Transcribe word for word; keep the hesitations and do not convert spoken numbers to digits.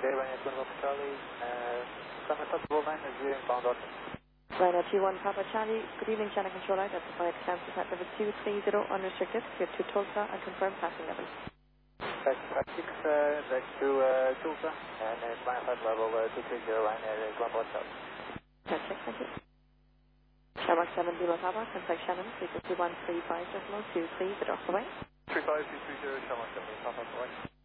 Ryanair two one Papa Charlie, uh, Summit Festival nine is zero inbound on. Ryanair two one Papa Charlie, good evening, channel controller, that's the flight cancel at level two three zero, unrestricted, clear to Tulsa and confirm passing level. That's six, uh, that's to uh, Tulsa, and then flying flight level uh, two three zero, Ryanair one Papa Charlie. Perfect, thank you. Shamrock seven Zulu Papa, contact Shannon, frequency one three five decimal two three zero, away. three five two three zero, Shamrock seven Papa, away.